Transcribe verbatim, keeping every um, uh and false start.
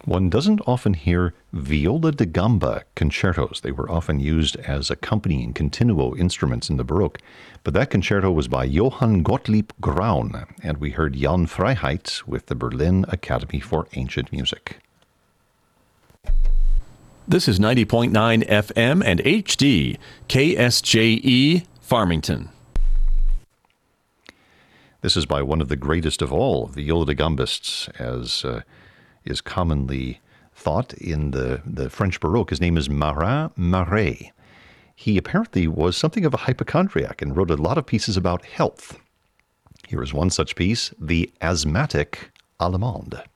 One doesn't often hear viola da gamba concertos. They were often used as accompanying continuo instruments in the Baroque. But that concerto was by Johann Gottlieb Graun, and we heard Jan Freiheit with the Berlin Academy for Ancient Music. This is ninety point nine F M and H D, K S J E, Farmington. This is by one of the greatest of all viola da gambists, as uh, is commonly thought in the, the French Baroque. His name is Marin Marais. He apparently was something of a hypochondriac and wrote a lot of pieces about health. Here is one such piece, The Asthmatic Allemande.